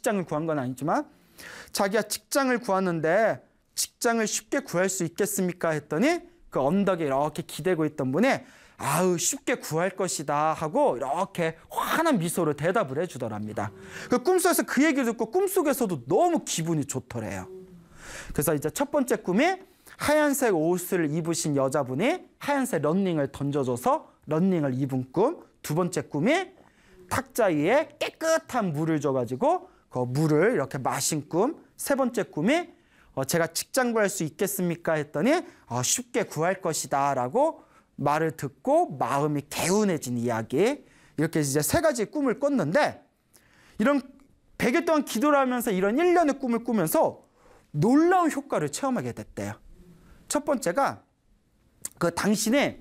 직장을 구한 건 아니지만 자기가 직장을 구하는데 직장을 쉽게 구할 수 있겠습니까? 했더니 그 언덕에 이렇게 기대고 있던 분이 아우 쉽게 구할 것이다 하고 이렇게 환한 미소로 대답을 해주더랍니다. 그 꿈속에서 그 얘기를 듣고 꿈속에서도 너무 기분이 좋더래요. 그래서 이제 첫 번째 꿈이 하얀색 옷을 입으신 여자분이 하얀색 런닝을 던져줘서 런닝을 입은 꿈. 두 번째 꿈이 탁자 위에 깨끗한 물을 줘가지고 그 물을 이렇게 마신 꿈. 세 번째 꿈이 제가 직장 구할 수 있겠습니까? 했더니 쉽게 구할 것이다 라고 말을 듣고 마음이 개운해진 이야기. 이렇게 이제 세 가지 꿈을 꿨는데 이런 100일 동안 기도를 하면서 이런 1년의 꿈을 꾸면서 놀라운 효과를 체험하게 됐대요. 첫 번째가 그 당신이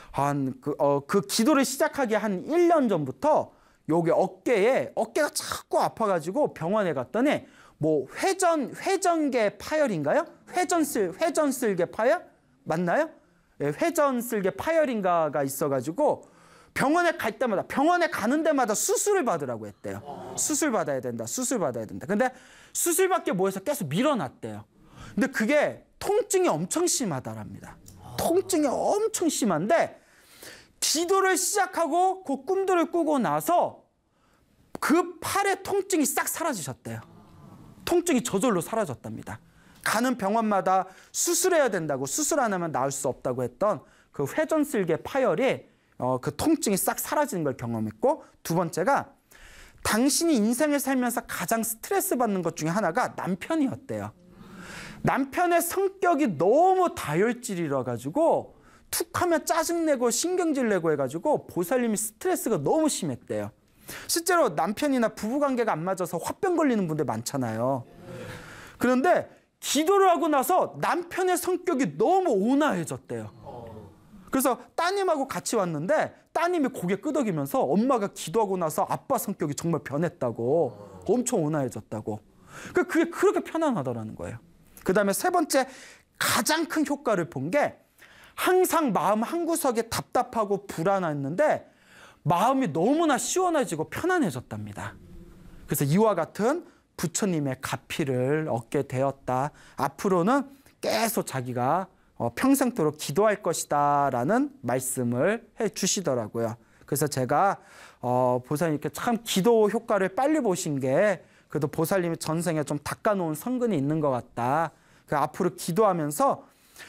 그 기도를 시작하기 한 1년 전부터 여기 어깨가 자꾸 아파가지고 병원에 갔더니 뭐 회전계 파열인가요? 회전슬개 파열? 맞나요? 예, 회전슬개 파열인가가 있어가지고 병원에 가는 데마다 수술을 받으라고 했대요. 수술 받아야 된다. 근데 수술받기 뭐해서 계속 밀어놨대요. 근데 그게 통증이 엄청 심하다랍니다. 통증이 엄청 심한데 기도를 시작하고 그 꿈들을 꾸고 나서 그 팔의 통증이 싹 사라지셨대요. 통증이 저절로 사라졌답니다. 가는 병원마다 수술해야 된다고 수술 안 하면 나을 수 없다고 했던 그 회전슬개 파열이 그 통증이 싹 사라지는 걸 경험했고 두 번째가 당신이 인생을 살면서 가장 스트레스 받는 것 중에 하나가 남편이었대요. 남편의 성격이 너무 다혈질이라 가지고 툭하면 짜증내고 신경질내고 해가지고 보살님이 스트레스가 너무 심했대요. 실제로 남편이나 부부관계가 안 맞아서 화병 걸리는 분들 많잖아요. 그런데 기도를 하고 나서 남편의 성격이 너무 온화해졌대요. 그래서 따님하고 같이 왔는데 따님이 고개 끄덕이면서 엄마가 기도하고 나서 아빠 성격이 정말 변했다고, 엄청 온화해졌다고. 그게 그렇게 편안하더라는 거예요. 그 다음에 세 번째 가장 큰 효과를 본 게 항상 마음 한구석에 답답하고 불안했는데 마음이 너무나 시원해지고 편안해졌답니다. 그래서 이와 같은 부처님의 가피를 얻게 되었다. 앞으로는 계속 자기가 평생토록 기도할 것이다 라는 말씀을 해 주시더라고요. 그래서 제가 보살님께 참 기도 효과를 빨리 보신 게 그래도 보살님이 전생에 좀 닦아놓은 성근이 있는 것 같다. 앞으로 기도하면서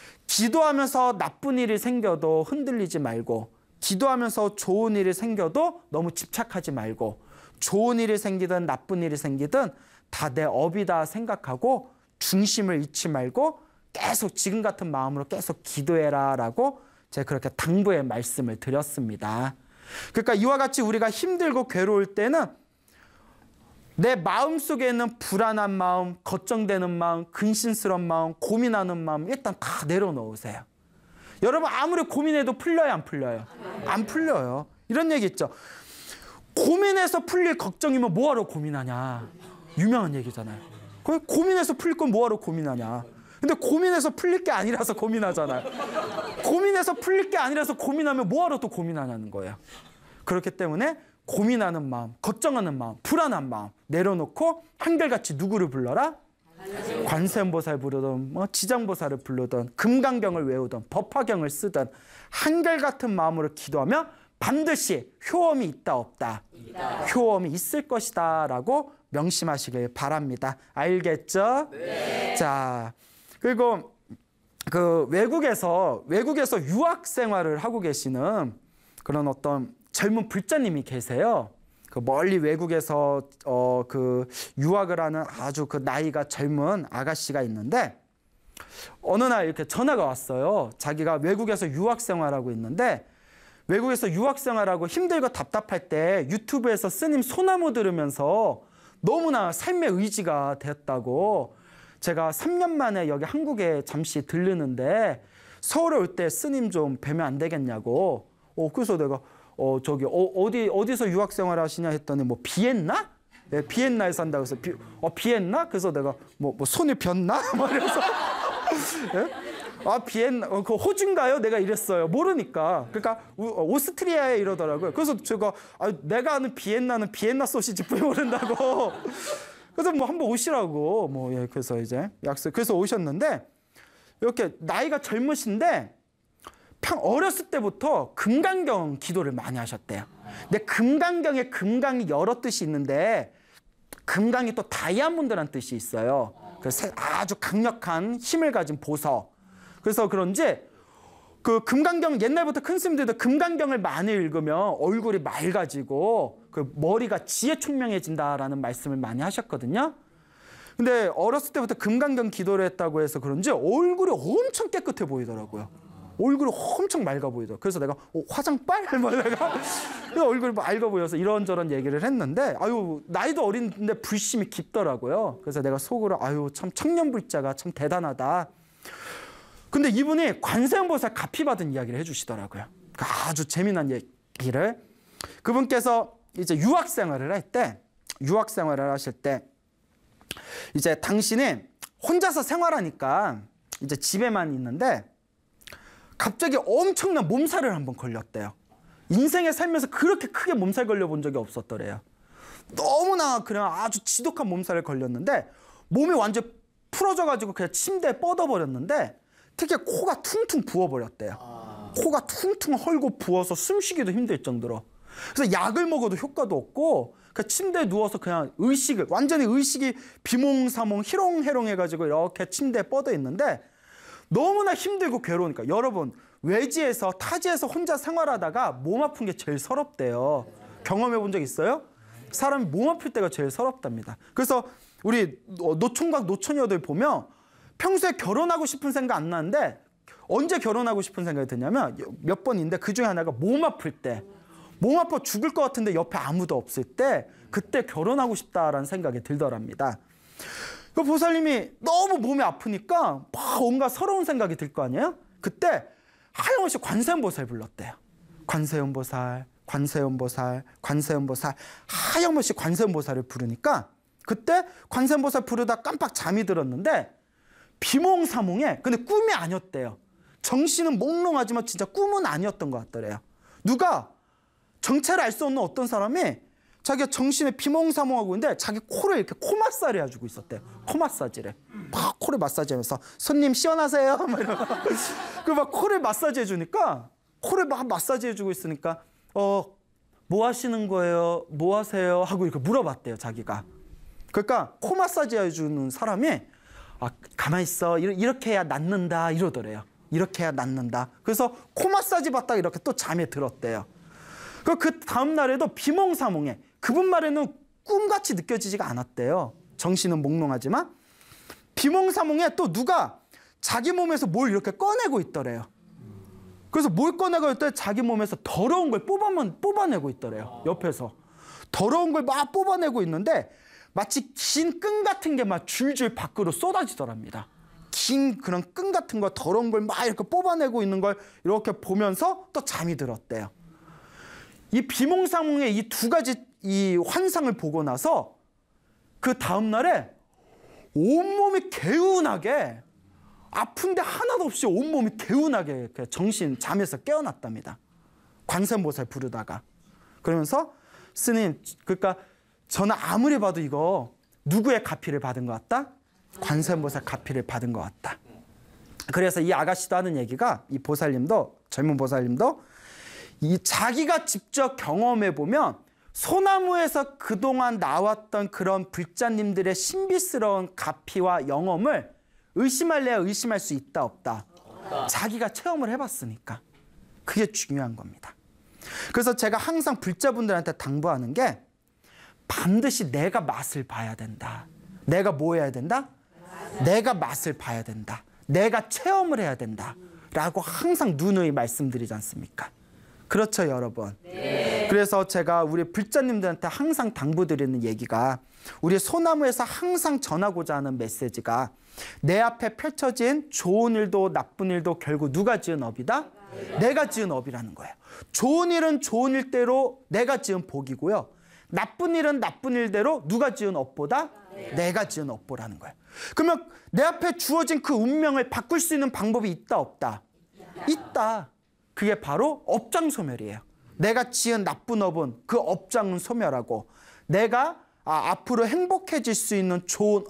나쁜 일이 생겨도 흔들리지 말고, 기도하면서 좋은 일이 생겨도 너무 집착하지 말고, 좋은 일이 생기든 나쁜 일이 생기든 다 내 업이다 생각하고 중심을 잃지 말고 계속 지금 같은 마음으로 계속 기도해라 라고 제가 그렇게 당부의 말씀을 드렸습니다. 그러니까 이와 같이 우리가 힘들고 괴로울 때는 내 마음속에 있는 불안한 마음, 걱정되는 마음, 근심스러운 마음, 고민하는 마음 일단 다 내려놓으세요. 여러분 아무리 고민해도 풀려요, 안 풀려요? 안 풀려요. 이런 얘기 있죠. 고민해서 풀릴 걱정이면 뭐하러 고민하냐. 유명한 얘기잖아요. 고민해서 풀릴 건 뭐하러 고민하냐. 근데 고민해서 풀릴 게 아니라서 고민하잖아요. 고민해서 풀릴 게 아니라서 고민하면 뭐하러 또 고민하냐는 거예요. 그렇기 때문에 고민하는 마음, 걱정하는 마음, 불안한 마음 내려놓고 한결같이 누구를 불러라? 관세음보살 부르든 지장보살을 부르든 금강경을 외우든 법화경을 쓰든 한결같은 마음으로 기도하면 반드시 효험이 있다 없다? 효험이 있을 것이다 라고 명심하시길 바랍니다. 알겠죠? 네. 자, 그리고 그 외국에서 유학 생활을 하고 계시는 그런 어떤 젊은 불자님이 계세요. 그 멀리 외국에서 그 유학을 하는 아주 그 나이가 젊은 아가씨가 있는데 어느 날 이렇게 전화가 왔어요. 자기가 외국에서 유학 생활하고 있는데 외국에서 유학 생활하고 힘들고 답답할 때 유튜브에서 스님 소나무 들으면서 너무나 삶의 의지가 됐다고, 제가 3년 만에 여기 한국에 잠시 들르는데 서울에 올 때 스님 좀 뵈면 안 되겠냐고. 그래서 내가 어디서 유학 생활 하시냐 했더니 뭐 비엔나? 네, 비엔나에 산다고 해서 비엔나? 그래서 내가 뭐 손이 변나? 막 이래서 네? 비엔나, 그 호주인가요? 내가 이랬어요. 모르니까. 그러니까 오스트리아에 이러더라고요. 그래서 제가 내가 아는 비엔나는 비엔나 소시지 뿐이 모른다고. 그래서 뭐 한번 오시라고 뭐 예, 그래서 이제 그래서 오셨는데 이렇게 나이가 젊으신데 어렸을 때부터 금강경 기도를 많이 하셨대요. 근데 금강경에 금강이 여러 뜻이 있는데 금강이 또 다이아몬드라는 뜻이 있어요. 그래서 아주 강력한 힘을 가진 보석. 그래서 그런지 그 금강경 옛날부터 큰 스님들도 금강경을 많이 읽으면 얼굴이 맑아지고 그 머리가 지혜총명해진다라는 말씀을 많이 하셨거든요. 근데 어렸을 때부터 금강경 기도를 했다고 해서 그런지 얼굴이 엄청 깨끗해 보이더라고요. 얼굴이 엄청 맑아 보이더라고요. 그래서 내가 화장빨? 내가 얼굴이 맑아 보여서 이런저런 얘기를 했는데 아유 나이도 어린데 불심이 깊더라고요. 그래서 내가 속으로 아유 참 청년불자가 참 대단하다. 근데 이분이 관세음보살 가피 받은 이야기를 해주시더라고요. 아주 재미난 얘기를. 그분께서 이제 유학생활을 하실 때 이제 당신이 혼자서 생활하니까 이제 집에만 있는데 갑자기 엄청난 몸살을 한번 걸렸대요. 인생에 살면서 그렇게 크게 몸살 걸려본 적이 없었더래요. 너무나 그냥 아주 지독한 몸살을 걸렸는데 몸이 완전 풀어져가지고 그냥 침대에 뻗어버렸는데 특히 코가 퉁퉁 부어버렸대요. 코가 퉁퉁 헐고 부어서 숨쉬기도 힘들 정도로. 그래서 약을 먹어도 효과도 없고 그 침대에 누워서 그냥 완전히 의식이 비몽사몽 희롱해롱 해가지고 이렇게 침대에 뻗어 있는데 너무나 힘들고 괴로우니까 여러분 외지에서 타지에서 혼자 생활하다가 몸 아픈 게 제일 서럽대요. 경험해 본 적 있어요? 사람이 몸 아플 때가 제일 서럽답니다. 그래서 우리 노총각 노처녀들 보면 평소에 결혼하고 싶은 생각 안 나는데 언제 결혼하고 싶은 생각이 드냐면 몇 번 있는데 그중에 하나가 몸 아플 때 몸 아파 죽을 것 같은데 옆에 아무도 없을 때 그때 결혼하고 싶다라는 생각이 들더랍니다. 그 보살님이 너무 몸이 아프니까 막 온갖 서러운 생각이 들 거 아니에요? 그때 하염없이 관세음보살 불렀대요. 관세음보살, 관세음보살, 관세음보살 하염없이 관세음보살을 부르니까 그때 관세음보살 부르다 깜빡 잠이 들었는데 비몽사몽에 근데 꿈이 아니었대요. 정신은 몽롱하지만 진짜 꿈은 아니었던 것 같더래요. 누가 정체를 알 수 없는 어떤 사람이 자기가 정신에 비몽사몽하고 있는데 자기 코를 이렇게 코 마사지 해주고 있었대요. 코 마사지를 막 코를 마사지하면서 손님 시원하세요? 그 막 코를 마사지 해주니까 코를 막 마사지 해주고 있으니까 뭐 하시는 거예요? 뭐 하세요? 하고 이렇게 물어봤대요. 자기가. 그러니까 코 마사지 해주는 사람이 가만히 있어. 이렇게 해야 낫는다 이러더래요. 이렇게 해야 낫는다. 그래서 코 마사지 받다가 이렇게 또 잠에 들었대요. 그 다음 날에도 비몽사몽해. 그분 말에는 꿈같이 느껴지지가 않았대요. 정신은 몽롱하지만 비몽사몽에 또 누가 자기 몸에서 뭘 이렇게 꺼내고 있더래요. 그래서 뭘 꺼내고 있더래 자기 몸에서 더러운 걸 뽑아내고 있더래요. 옆에서 더러운 걸 막 뽑아내고 있는데 마치 긴 끈 같은 게 막 줄줄 밖으로 쏟아지더랍니다. 긴 그런 끈 같은 거 더러운 걸 막 이렇게 뽑아내고 있는 걸 이렇게 보면서 또 잠이 들었대요. 이 비몽사몽의 이 두 가지 이 환상을 보고 나서 그 다음 날에 온몸이 개운하게 아픈데 하나도 없이 온몸이 개운하게 정신 잠에서 깨어났답니다. 관세음보살 부르다가. 그러면서 스님 그러니까 저는 아무리 봐도 이거 누구의 가피를 받은 것 같다? 관세음보살 가피를 받은 것 같다. 그래서 이 아가씨도 하는 얘기가 이 보살님도 젊은 보살님도 이 자기가 직접 경험해 보면 소나무에서 그동안 나왔던 그런 불자님들의 신비스러운 가피와 영험을 의심할래야 의심할 수 있다 없다. 자기가 체험을 해봤으니까. 그게 중요한 겁니다. 그래서 제가 항상 불자분들한테 당부하는 게 반드시 내가 맛을 봐야 된다. 내가 뭐 해야 된다? 내가 맛을 봐야 된다. 내가 체험을 해야 된다. 라고 항상 누누이 말씀드리지 않습니까? 그렇죠, 여러분. 네. 그래서 제가 우리 불자님들한테 항상 당부드리는 얘기가 우리 소나무에서 항상 전하고자 하는 메시지가 내 앞에 펼쳐진 좋은 일도 나쁜 일도 결국 누가 지은 업이다? 내가 지은 업이라는 거예요. 좋은 일은 좋은 일대로 내가 지은 복이고요. 나쁜 일은 나쁜 일대로 누가 지은 업보다 내가 지은 업보라는 거예요. 그러면 내 앞에 주어진 그 운명을 바꿀 수 있는 방법이 있다 없다? 있다. 그게 바로 업장소멸이에요. 내가 지은 나쁜 업은 그 업장은 소멸하고 내가 앞으로 행복해질 수 있는 좋은